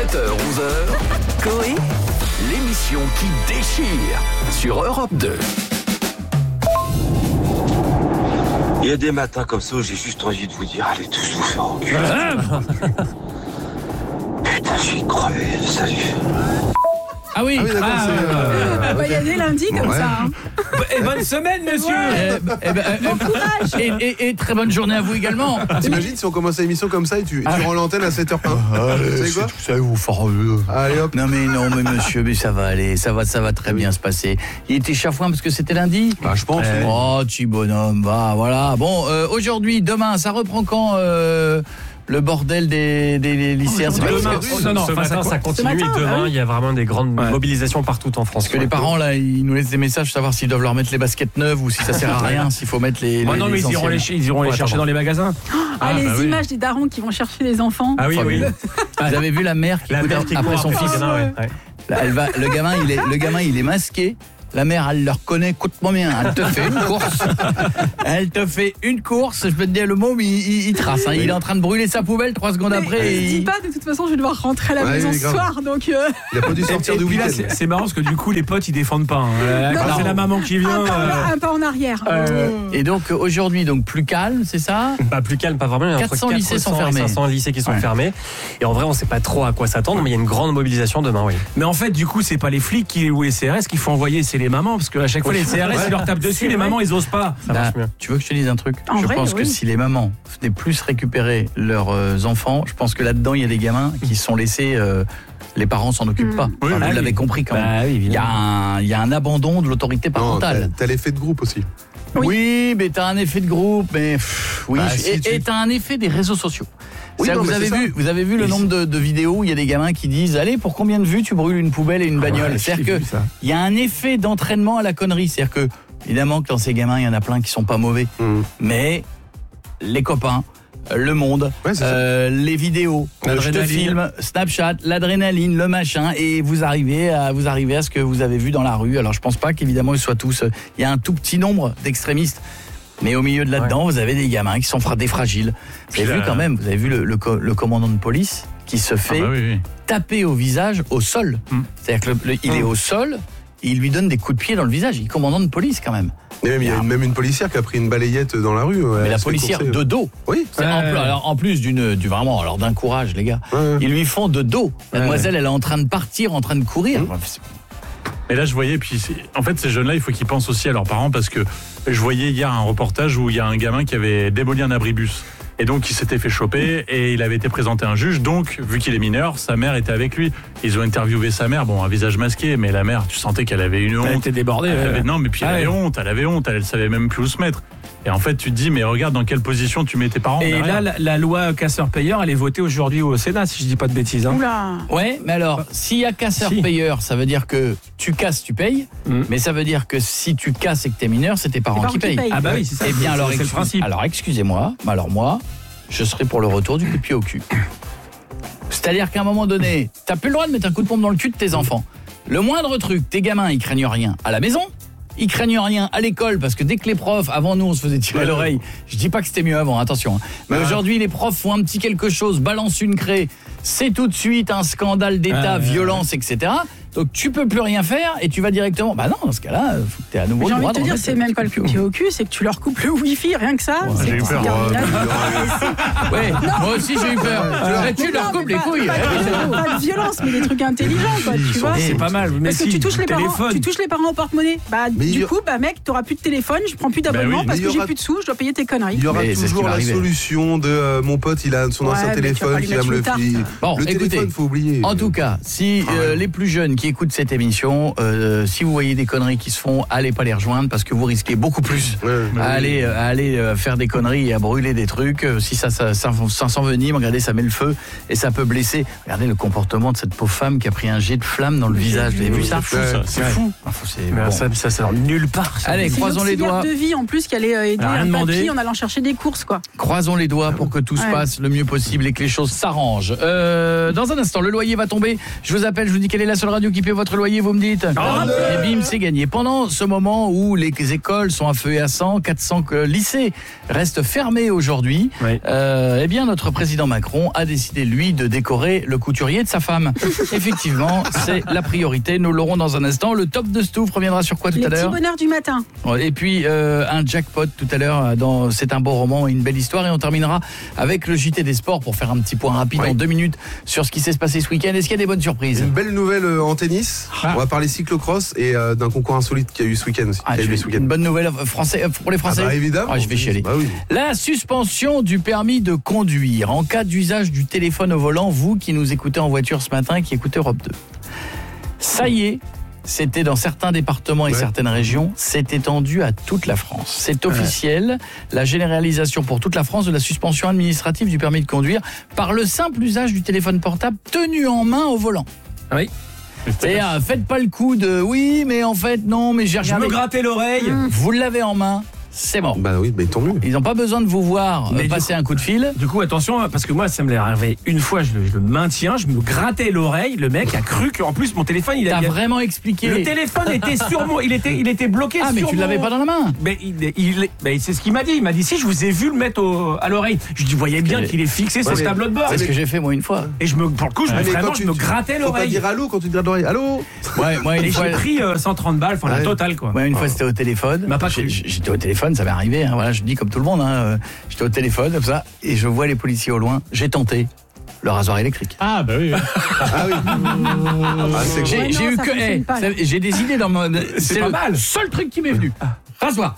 7h-11h, Coé, l'émission qui déchire sur Europe 2. Il y a des matins comme ça où j'ai juste envie de vous dire, allez tous vous faire enculer. Putain, je suis crevé, salut. Ah oui, il y a des lundis comme ça. Hein. Et bonne semaine, monsieur. Bon courage. Et très bonne journée à vous également. T'imagines si on commence l'émission comme ça et tu rends l'antenne à 7h01. Allez, quoi tout ça, vous farez. Allez hop. Non mais monsieur, mais ça va aller, ça va très bien se passer. Il était chafouin parce que c'était lundi. Bah je pense. Oh, petit bonhomme, bah voilà. Bon, aujourd'hui, demain, ça reprend quand le bordel des lycéens? Ce matin, ça continue et demain, il y a vraiment des grandes mobilisations partout en France. Parce que les parents, là, ils nous laissent des messages pour savoir s'ils doivent leur mettre les baskets neuves ou si ça sert à rien, s'il faut mettre les non, mais ils iront les chercher dans les magasins. Les images des darons qui vont chercher les enfants. Ah oui, oui. Vous avez vu la mère qui court après son fils? Le gamin, il est masqué. La mère, elle le reconnaît, écoute-moi bien, elle te fait une course. Elle te fait une course, je peux te dire le mot, mais il trace. Hein. Il est en train de brûler sa poubelle 3 secondes après. Je dis pas, de toute façon, je vais devoir rentrer à la maison ce soir, donc... Il a pas dû sortir du week-end. C'est marrant parce que du coup, les potes, ils défendent pas. Hein. Quand c'est la maman qui vient... Un pas en arrière. Et donc, aujourd'hui, plus calme, c'est ça? Plus calme, pas vraiment. Il y a 400 lycées sont fermés. 500 lycées qui sont fermés. Et en vrai, on sait pas trop à quoi s'attendre, mais il y a une grande mobilisation demain, oui. Mais en fait, du coup, c'est pas les flics ou les CRS qu'il faut envoyer, c'est les mamans, parce qu'à chaque fois, les CRS, ils leur tapent dessus, les mamans, ils osent pas. Ça marche mieux. Tu veux que je te dise un truc? Je pense que si les mamans venaient plus récupérer leurs enfants, je pense que là-dedans, il y a des gamins qui sont laissés... les parents s'en occupent pas. Vous l'avez compris quand même. Il y a un abandon de l'autorité parentale. T'as l'effet de groupe aussi. Oui, mais t'as un effet de groupe, mais et t'as un effet des réseaux sociaux. Oui, non, vous avez vu le nombre de vidéos où il y a des gamins qui disent allez, pour combien de vues tu brûles une poubelle et une bagnole? C'est-à-dire que il y a un effet d'entraînement à la connerie. C'est-à-dire que évidemment que dans ces gamins, il y en a plein qui sont pas mauvais, mais les copains, le monde, les vidéos, je te filme, Snapchat, l'adrénaline, le machin, et vous arrivez à ce que vous avez vu dans la rue. Alors je pense pas qu'évidemment ils soient tous. Il y a un tout petit nombre d'extrémistes. Mais au milieu de là-dedans, vous avez des gamins qui sont des fragiles. Vous avez vu quand même, vous avez vu le commandant de police qui se fait taper au visage au sol. C'est-à-dire qu'il est au sol, et il lui donne des coups de pied dans le visage. Il est commandant de police quand même. Il y a même une policière qui a pris une balayette dans la rue. Mais la policière de dos. Oui. En plus d'un courage, les gars. Ils lui font de dos. Mademoiselle, elle est en train de partir, en train de courir. Et là, je voyais, en fait, ces jeunes-là, il faut qu'ils pensent aussi à leurs parents, parce que je voyais hier un reportage où il y a un gamin qui avait démoli un abribus. Et donc, il s'était fait choper et il avait été présenté à un juge. Donc, vu qu'il est mineur, sa mère était avec lui. Ils ont interviewé sa mère, un visage masqué, mais la mère, tu sentais qu'elle avait une honte. Elle était débordée. Non, mais puis elle avait honte, elle savait même plus où se mettre. Et en fait, tu te dis, mais regarde dans quelle position tu mets tes parents. Et derrière. Là, la loi casseur-payeur, elle est votée aujourd'hui au Sénat, si je dis pas de bêtises. Hein. Oula. Ouais, mais alors, s'il y a casseur-payeur, ça veut dire que tu casses, tu payes. Mais ça veut dire que si tu casses et que t'es mineur, c'est tes parents qui payent. Ah bah oui, c'est ça. Eh bien, c'est le principe. Alors, excusez-moi, mais alors moi, je serai pour le retour du coup de pied au cul. C'est-à-dire qu'à un moment donné, t'as plus le droit de mettre un coup de pompe dans le cul de tes enfants. Le moindre truc, tes gamins, ils craignent rien à la maison. Ils craignent rien à l'école, parce que dès que les profs, avant nous, on se faisait tirer l'oreille. Je dis pas que c'était mieux avant, attention. Mais aujourd'hui, les profs font un petit quelque chose, balancent une craie, c'est tout de suite un scandale d'État, violence, etc. Donc tu peux plus rien faire et tu vas directement. Bah non, dans ce cas-là, faut que tu aies à nouveau le droit. J'ai envie de te dire, c'est même pas le coup au cul, c'est que tu leur coupes le wifi, rien que ça. J'ai eu peur. Moi aussi j'ai eu peur. Tu leur coupes les couilles. Pas de violence, mais des trucs intelligents, quoi, tu vois. C'est pas mal. Parce que tu touches les parents au porte-monnaie. Bah du coup, mec, t'auras plus de téléphone, je prends plus d'abonnement parce que j'ai plus de sous, je dois payer tes conneries. Il y aura toujours la solution de mon pote, il a son ancien téléphone qui va me le filer. Bon, le téléphone, faut oublier. En tout cas, si les plus jeunes qui écoutent cette émission, si vous voyez des conneries qui se font, allez pas les rejoindre parce que vous risquez beaucoup plus à aller faire des conneries et à brûler des trucs. Si ça s'envenime, regardez, ça met le feu et ça peut blesser. Regardez le comportement de cette pauvre femme qui a pris un jet de flamme dans le visage. Vous avez vu ça? C'est fou. Ça sort nulle part. Allez, croisons les doigts. C'est de vie en plus qui allait aider un papy en allant chercher des courses, quoi. Croisons les doigts pour que tout se passe le mieux possible et que les choses s'arrangent. Dans un instant, le loyer va tomber. Je vous appelle, je vous dis quelle est la seule radio équiper votre loyer, vous me dites. Et bim, c'est gagné. Pendant ce moment où les écoles sont à feu et à sang, 400 lycées restent fermés aujourd'hui, eh bien notre président Macron a décidé, lui, de décorer le couturier de sa femme. Effectivement, c'est la priorité. Nous l'aurons dans un instant. Le top de Stouff reviendra sur quoi tout à l'heure? Les petits bonheurs du matin. Et puis un jackpot tout à l'heure. C'est un beau roman, une belle histoire. Et on terminera avec le JT des sports pour faire un petit point rapide en 2 minutes sur ce qui s'est passé ce week-end. Est-ce qu'il y a des bonnes surprises? Une belle nouvelle en tennis. On va parler cyclocross et d'un concours insolite qu'il y a eu ce week-end aussi. Une bonne nouvelle pour les Français. Évidemment. Je vais chialer. Oui. La suspension du permis de conduire en cas d'usage du téléphone au volant, vous qui nous écoutez en voiture ce matin, qui écoutez Europe 2. Ça y est, c'était dans certains départements et certaines régions, c'est étendu à toute la France. C'est officiel, la généralisation pour toute la France de la suspension administrative du permis de conduire par le simple usage du téléphone portable tenu en main au volant. Oui. C'est-à-dire, faites pas le coup de oui, mais en fait, non, mais j'ai regardé. Je me grattais l'oreille. Vous l'avez en main. C'est bon. Bah oui, mais tant mieux. Ils n'ont pas besoin de vous voir passer un coup de fil. Du coup, attention, parce que moi, ça me l'est arrivé une fois, je le maintiens, je me grattais l'oreille, le mec a cru qu'en plus mon téléphone, il avait... T'as vraiment expliqué. Le téléphone était sur moi, il était bloqué sur moi. Ah, mais tu l'avais pas dans la main. Mais c'est ce qu'il m'a dit. Il m'a dit, si, je vous ai vu le mettre à l'oreille. Je dis, voyez bien qu'il est fixé sur le tableau de bord. C'est ce que j'ai fait moi une fois. Et pour le coup, je me grattais l'oreille. Faut pas dire allô quand tu te grattes l'oreille. Allô? Ouais, moi une fois. J'ai pris 130 balles, enfin la totale, quoi. Moi une fois, c'était au téléphone. J'étais au téléphone, ça m'est arrivé, hein. Voilà, je dis comme tout le monde, hein. J'étais au téléphone comme ça et je vois les policiers au loin. J'ai tenté le rasoir électrique. Ah bah oui. J'ai des idées dans mon. C'est pas mal. Le seul truc qui m'est venu. Rasoir.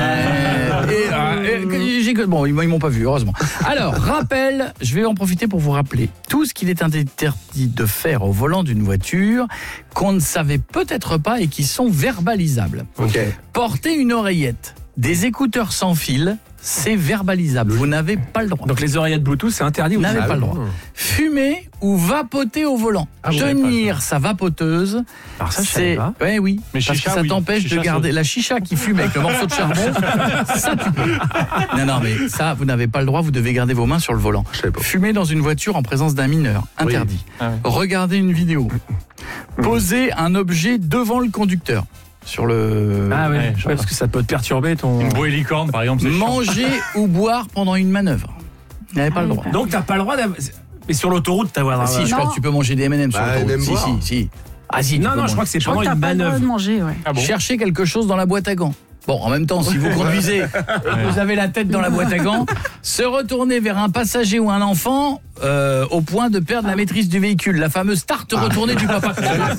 Bon, ils m'ont pas vu, heureusement. Alors, rappel, je vais en profiter pour vous rappeler tout ce qu'il est interdit de faire au volant d'une voiture qu'on ne savait peut-être pas et qui sont verbalisables. Porter une oreillette, des écouteurs sans fil, c'est verbalisable. Vous n'avez pas le droit. Donc les oreillettes Bluetooth, c'est interdit. Vous n'avez pas le droit. Fumer ou vapoter au volant. Tenir sa vapoteuse. Alors ça, je savais pas. Oui. Mais parce chicha, que ça t'empêche de garder la chicha qui fume avec le morceau de charbon. Ça, tu peux. Non, mais ça, vous n'avez pas le droit. Vous devez garder vos mains sur le volant. Fumer dans une voiture en présence d'un mineur, interdit. Regarder une vidéo. Poser un objet devant le conducteur. Sur le... Ah ouais, parce que ça peut te perturber ton... Une bouée licorne, par exemple. Manger ou boire pendant une manœuvre. Vous n'avez pas le droit. Donc t'as pas le droit d'avoir... Mais sur l'autoroute, t'as avoir... Si, je crois que tu peux manger des M&M's sur l'autoroute. Si. Ah si. Non, je crois que c'est pendant une manœuvre. Chercher quelque chose dans la boîte à gants. Bon, en même temps, si vous conduisez et que vous avez la tête dans la boîte à gants, se retourner vers un passager ou un enfant au point de perdre la maîtrise du véhicule. La fameuse start retournée du papa.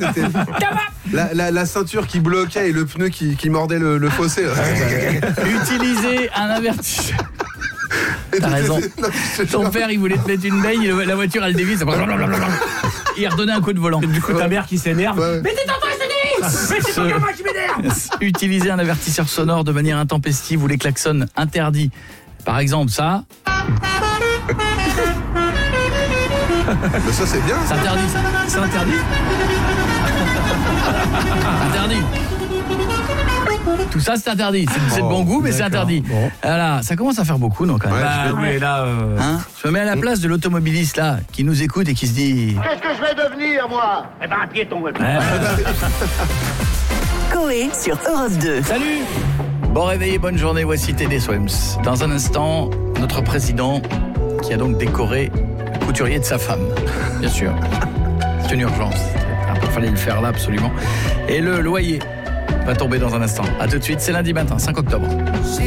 La ceinture qui bloquait et le pneu qui mordait le fossé. Utiliser un avertisseur. T'as raison. Ton père, il voulait te mettre une baigne, la voiture, elle dévisse. Il redonnait un coup de volant. Du coup, ta mère qui s'énerve. Mais t'es en train de mais c'est ton gamin qui m'énerve. Utiliser un avertisseur sonore de manière intempestive ou les klaxons interdits. Par exemple, ça. Ça, c'est bien. C'est interdit. C'est interdit. Interdit. Tout ça, c'est interdit. C'est de bon goût, mais c'est interdit. Bon. Voilà, ça commence à faire beaucoup, non, quand même. Mais là, je me mets à la place de l'automobiliste, là, qui nous écoute et qui se dit... Qu'est-ce que je vais devenir, moi? Eh ben, un piéton. Coé sur Europe 2. Salut. Bon réveil, bonne journée, voici Teddy Swims. Dans un instant, notre président, qui a donc décoré le couturier de sa femme. Bien sûr. C'est une urgence. Il fallait le faire là, absolument. Et le loyer va tomber dans un instant. A tout de suite, c'est lundi matin, 5 octobre.